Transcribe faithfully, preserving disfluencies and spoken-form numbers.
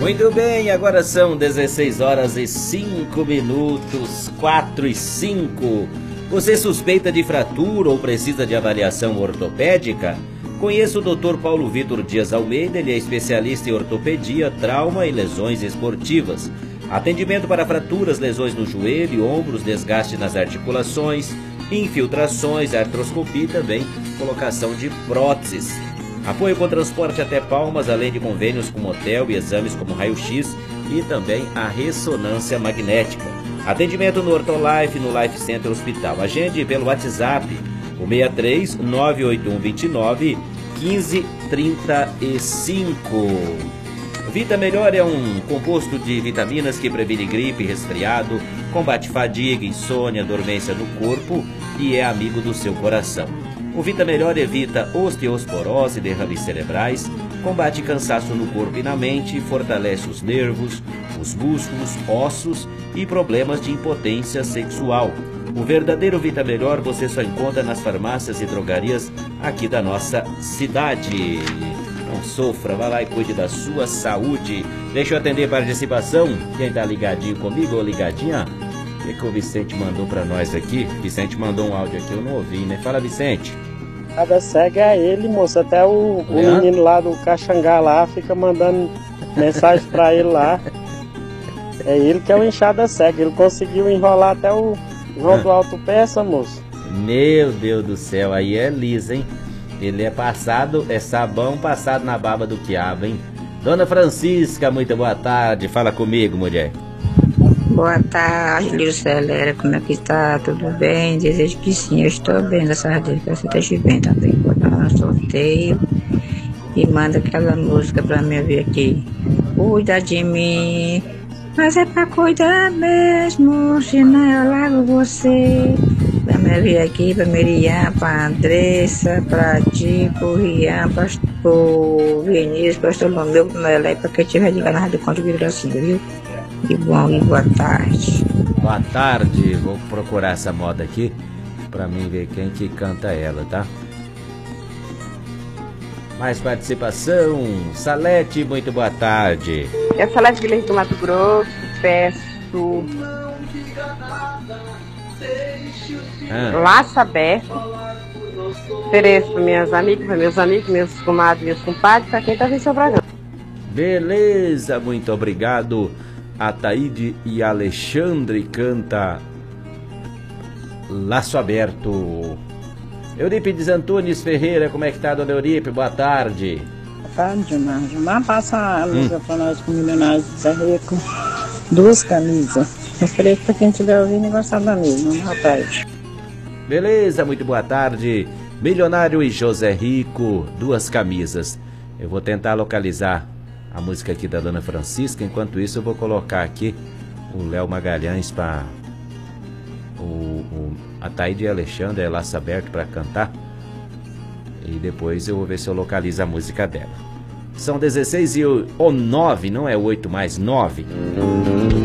Muito bem, agora são dezesseis horas e cinco minutos, quatro e cinco. Você suspeita de fratura ou precisa de avaliação ortopédica? Conheça o doutor Paulo Vitor Dias Almeida, ele é especialista em ortopedia, trauma e lesões esportivas. Atendimento para fraturas, lesões no joelho, ombros, desgaste nas articulações, infiltrações, artroscopia e também colocação de próteses. Apoio com transporte até Palmas, além de convênios com motel e exames como raio-x e também a ressonância magnética. Atendimento no Ortolife, no Life Center Hospital. Agende pelo WhatsApp, o seis três nove oito um dois nove um cinco três cinco. Vita Melhor é um composto de vitaminas que previne gripe, resfriado, combate fadiga, insônia, dormência no corpo e é amigo do seu coração. O Vita Melhor evita osteoporose, derrames cerebrais, combate cansaço no corpo e na mente, fortalece os nervos, os músculos, ossos e problemas de impotência sexual. O verdadeiro Vita Melhor você só encontra nas farmácias e drogarias aqui da nossa cidade. Não sofra, vá lá e cuide da sua saúde. Deixa eu atender a participação. Quem tá ligadinho comigo ou ligadinha? O que, que o Vicente mandou pra nós aqui? Vicente mandou um áudio aqui, eu não ouvi, né? Fala, Vicente. Cada cego é ele, moço. Até o, o menino lá do Caxangá lá fica mandando mensagem pra ele lá. É ele que é o enxada cego. Ele conseguiu enrolar até o João ah. do Alto Peça, moço. Meu Deus do céu, aí é liso, hein? Ele é passado, é sabão passado na baba do quiabo, hein? Dona Francisca, muito boa tarde. Fala comigo, mulher. Boa tarde, Lucélera. Como é que tá? Tudo bem? Desejo que sim, eu estou bem, graças a Deus, que você esteja bem também. Vou dar um sorteio e manda aquela música pra mim ver aqui. Cuida de mim, mas é pra cuidar mesmo, senão eu largo você. Pra me vir aqui, pra Miriam, pra Andressa, pra ti, pro Rian, pra pro Vinícius, pra Bartolomeu, pro Melé, pra quem tiver de ganhar do conto de gracinha, viu? E bom, e boa tarde. Boa tarde, vou procurar essa moda aqui pra mim ver quem que canta ela, tá? Mais participação, Salete, muito boa tarde. Eu sou Salete Guilherme do Mato Grosso, peço ah. Laço Aberto, ofereço para minhas amigas, para meus amigos, meus comadres, meus compadres, para quem está em seu programa. Beleza, muito obrigado. Ataíde e Alexandre canta Laço Aberto. Eurípides Antunes Ferreira, como é que tá, dona Eurípides? Boa tarde. Boa tarde, Gilmar. Gilmar, passa a música hum. para nós com Milionários de Zé Rico. Duas camisas. Ofereço para quem estiver ouvindo e gostar da mesma. Boa tarde. Beleza, muito boa tarde. Milionário e José Rico, duas camisas. Eu vou tentar localizar a música aqui da Dona Francisca. Enquanto isso eu vou colocar aqui o Léo Magalhães para o, o Ataíde e Alexandre, é Laço Aberto para cantar. E depois eu vou ver se eu localizo a música dela. São dezesseis e nove, não é oito mais nove.